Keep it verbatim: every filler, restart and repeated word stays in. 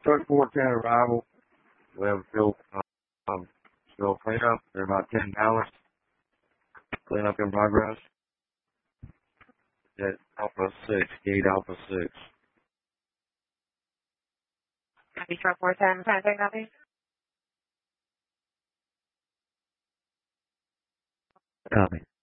Truck four ten arrival. We have a fuel, um, fuel cleanup. There are about ten pallets. Cleanup in progress. At Alpha six, gate Alpha six. Copy, truck four ten, can I take copy? Copy.